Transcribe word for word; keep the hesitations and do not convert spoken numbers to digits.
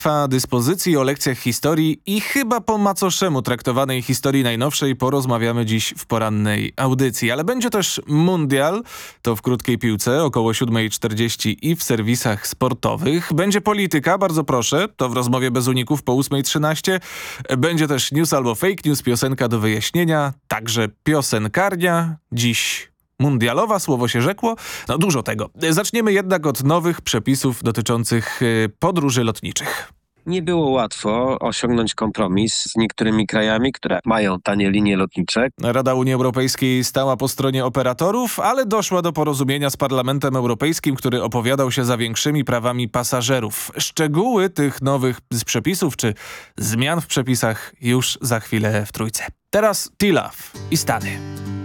A dyspozycji o lekcjach historii i chyba po macoszemu traktowanej historii najnowszej porozmawiamy dziś w porannej audycji. Ale będzie też mundial, to w krótkiej piłce, około siódma czterdzieści i w serwisach sportowych. Będzie polityka, bardzo proszę, to w rozmowie bez uników po ósma trzynaście. Będzie też news albo fake news, piosenka do wyjaśnienia, także piosenkarnia. Dziś mundialowa, słowo się rzekło. No dużo tego. Zaczniemy jednak od nowych przepisów dotyczących y, podróży lotniczych. Nie było łatwo osiągnąć kompromis z niektórymi krajami, które mają tanie linie lotnicze. Rada Unii Europejskiej stała po stronie operatorów, ale doszła do porozumienia z Parlamentem Europejskim, który opowiadał się za większymi prawami pasażerów. Szczegóły tych nowych przepisów czy zmian w przepisach już za chwilę w Trójce. Teraz T-Love i Stany.